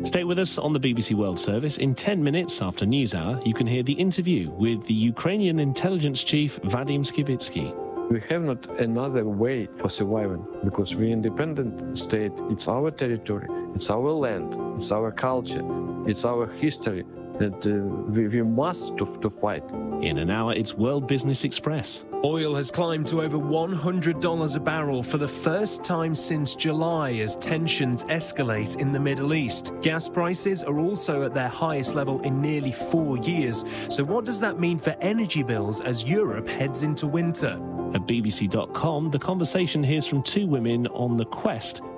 Stay with us on the BBC World Service. In 10 minutes after News Hour, you can hear the interview with the Ukrainian intelligence chief Vadim Skibitsky. We have not another way for surviving because we're an independent state. It's our territory, it's our land, it's our culture, it's our history that we must to fight. In an hour, it's World Business Express. Oil has climbed to over $100 a barrel for the first time since July as tensions escalate in the Middle East. Gas prices are also at their highest level in nearly 4 years. So what does that mean for energy bills as Europe heads into winter? At BBC.com, the conversation hears from two women on the quest